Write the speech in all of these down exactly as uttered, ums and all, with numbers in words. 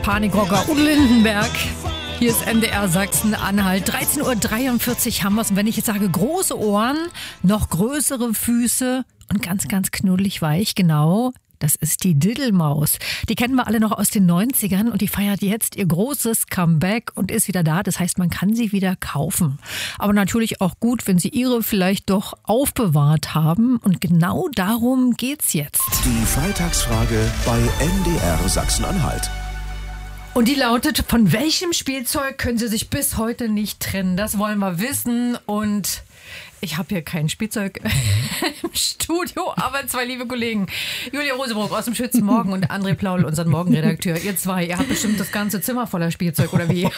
Panikrocker Udo Lindenberg. Hier ist M D R Sachsen-Anhalt. dreizehn Uhr dreiundvierzig haben wir es. Und wenn ich jetzt sage große Ohren, noch größere Füße und ganz, ganz knuddelig weich, genau, das ist die Diddelmaus. Die kennen wir alle noch aus den neunzigern und die feiert jetzt ihr großes Comeback und ist wieder da. Das heißt, man kann sie wieder kaufen. Aber natürlich auch gut, wenn sie ihre vielleicht doch aufbewahrt haben. Und genau darum geht's jetzt. Die Freitagsfrage bei M D R Sachsen-Anhalt. Und die lautet, von welchem Spielzeug können Sie sich bis heute nicht trennen? Das wollen wir wissen. Und ich habe hier kein Spielzeug im Studio, aber zwei liebe Kollegen. Julia Rosebrock aus dem Schützenmorgen und André Plaul, unseren Morgenredakteur. Ihr zwei, ihr habt bestimmt das ganze Zimmer voller Spielzeug, oder wie?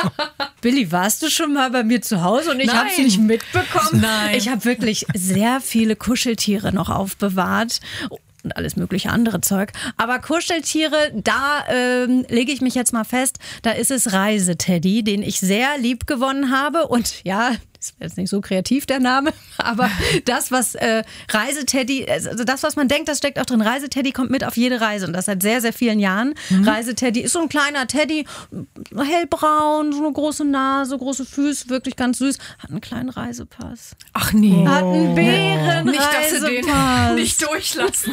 Billy, warst du schon mal bei mir zu Hause und ich habe es nicht mitbekommen? Nein. Ich habe wirklich sehr viele Kuscheltiere noch aufbewahrt. Und alles mögliche andere Zeug. Aber Kuscheltiere, da ähm, lege ich mich jetzt mal fest, da ist es Reiseteddy, den ich sehr lieb gewonnen habe. Und ja, das ist jetzt nicht so kreativ, der Name, aber das, was äh, Reiseteddy, also das, was man denkt, das steckt auch drin. Reiseteddy kommt mit auf jede Reise und das seit sehr, sehr vielen Jahren. Mhm. Reiseteddy ist so ein kleiner Teddy, hellbraun, so eine große Nase, große Füße, wirklich ganz süß. Hat einen kleinen Reisepass. Ach nee. Hat einen Bärenreisepass. Nicht, dass sie den nicht durchlassen.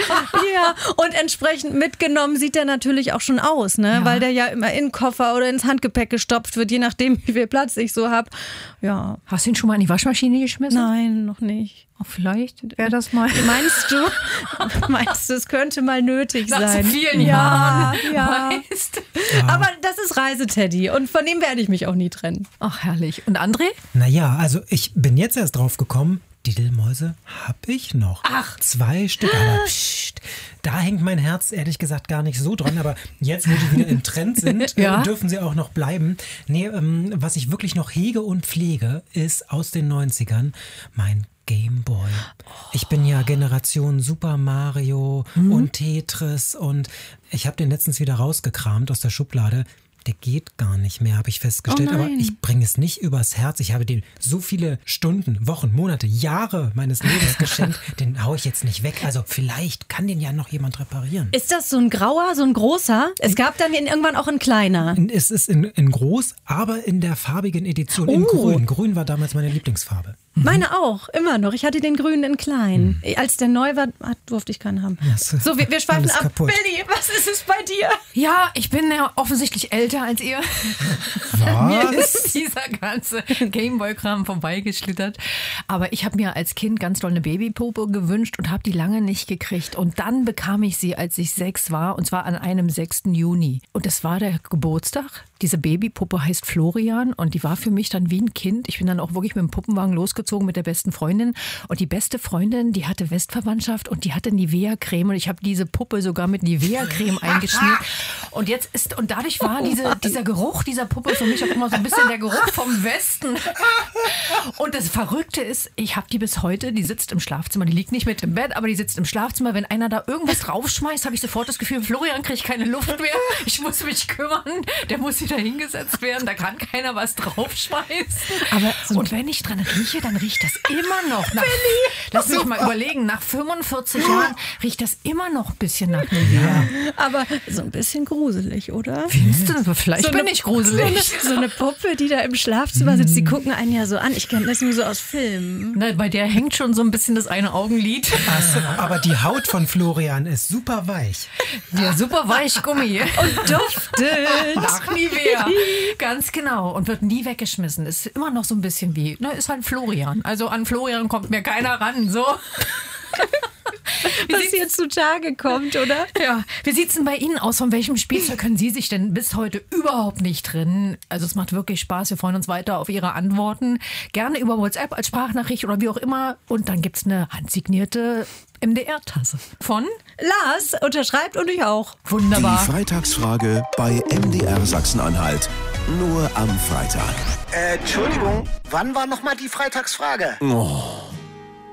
Ja, und entsprechend mitgenommen sieht der natürlich auch schon aus, ne? Ja. Weil der ja immer in den Koffer oder ins Handgepäck gestopft wird, je nachdem, wie viel Platz ich so habe. Ja. Hast du ihn schon mal in die Waschmaschine geschmissen? Nein, noch nicht. Oh, vielleicht wäre das mal. Meinst du? Meinst du, es könnte mal nötig Nach sein? so vielen ja, Jahren. Ja. Weißt. Ja. Aber das ist Reiseteddy und von dem werde ich mich auch nie trennen. Ach, herrlich. Und André? Naja, also ich bin jetzt erst drauf gekommen, Diddelmäuse habe ich noch. Ach. Zwei Stück, aber pst, da hängt mein Herz ehrlich gesagt gar nicht so dran. Aber jetzt, wo die wieder im Trend sind, ja? äh, dürfen sie auch noch bleiben. Nee, ähm, was ich wirklich noch hege und pflege, ist aus den neunzigern mein Gameboy. Ich bin ja Generation Super Mario mhm. und Tetris und ich habe den letztens wieder rausgekramt aus der Schublade. Der geht gar nicht mehr, habe ich festgestellt. Oh aber ich bringe es nicht übers Herz. Ich habe den so viele Stunden, Wochen, Monate, Jahre meines Lebens geschenkt. Den haue ich jetzt nicht weg. Also vielleicht kann den ja noch jemand reparieren. Ist das so ein grauer, so ein großer? Es gab dann irgendwann auch ein kleiner. Es ist in, in groß, aber in der farbigen Edition, in Oh. grün. Grün war damals meine Lieblingsfarbe. Meine auch, immer noch. Ich hatte den grünen in klein. Mhm. Als der neu war, durfte ich keinen haben. Ja, so, so, wir, wir schweifen ab. Kaputt. Billy, was ist es bei dir? Ja, ich bin ja offensichtlich älter als ihr. Mir ist dieser ganze Gameboy-Kram vorbeigeschlittert. Aber ich habe mir als Kind ganz doll eine Babypuppe gewünscht und habe die lange nicht gekriegt. Und dann bekam ich sie, als ich sechs war, und zwar an einem sechsten Juni. Und das war der Geburtstag. Diese Babypuppe heißt Florian und die war für mich dann wie ein Kind. Ich bin dann auch wirklich mit dem Puppenwagen losgezogen mit der besten Freundin. Und die beste Freundin, die hatte Westverwandtschaft und die hatte Nivea-Creme. Und ich habe diese Puppe sogar mit Nivea-Creme eingeschmiert. Und jetzt ist, und dadurch war diese, dieser Geruch dieser Puppe für mich auch immer so ein bisschen der Geruch vom Westen. Und das Verrückte ist, ich habe die bis heute, die sitzt im Schlafzimmer, die liegt nicht mit im Bett, aber die sitzt im Schlafzimmer. Wenn einer da irgendwas draufschmeißt, habe ich sofort das Gefühl, Florian kriegt keine Luft mehr. Ich muss mich kümmern. Der muss wieder hingesetzt werden. Da kann keiner was draufschmeißen. Aber so und wenn ich dran rieche, dann riecht das immer noch nach, lass mich mal überlegen, nach fünfundvierzig Jahren riecht das immer noch ein bisschen nach Nivea. Aber so ein bisschen gruselig, oder? Findest du? Vielleicht So bin eine- ich gruselig. So eine, so eine Puppe, die da im Schlafzimmer sitzt, die gucken einen ja so an. Ich kenne das nur so aus Filmen. Na, bei der hängt schon so ein bisschen das eine Augenlid. Achso, aber die Haut von Florian ist super weich. Ja, super Weichgummi. Und duftet. Nach Nivea. Ganz genau. Und wird nie weggeschmissen. Ist immer noch so ein bisschen wie, ne, ist halt Florian. Also an Florian kommt mir keiner ran, so. Was jetzt zutage kommt, oder? Ja, wie sieht's denn bei Ihnen aus? Von welchem Spielzeug können Sie sich denn bis heute überhaupt nicht trennen? Also es macht wirklich Spaß. Wir freuen uns weiter auf Ihre Antworten. Gerne über WhatsApp als Sprachnachricht oder wie auch immer. Und dann gibt's eine handsignierte M D R-Tasse von Lars unterschreibt und ich auch. Wunderbar. Die Freitagsfrage bei M D R Sachsen-Anhalt. Nur am Freitag. Äh, Entschuldigung, wann war nochmal die Freitagsfrage? Oh.